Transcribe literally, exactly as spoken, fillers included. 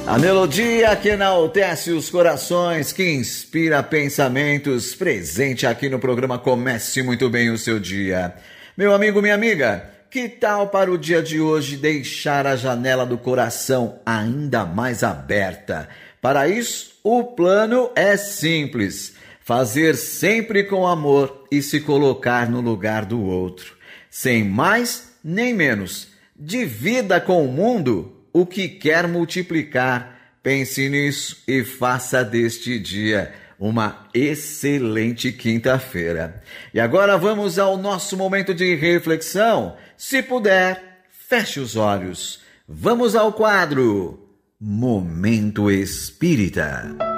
A melodia que enaltece os corações, que inspira pensamentos, presente aqui no programa Comece Muito Bem o Seu Dia. Meu amigo, minha amiga, que tal para o dia de hoje deixar a janela do coração ainda mais aberta? Para isso, o plano é simples: fazer sempre com amor e se colocar no lugar do outro. Sem mais nem menos, divida com o mundo o que quer multiplicar. Pense nisso e faça deste dia uma excelente quinta-feira. E agora vamos ao nosso momento de reflexão. Se puder, feche os olhos. Vamos ao quadro Momento Espírita.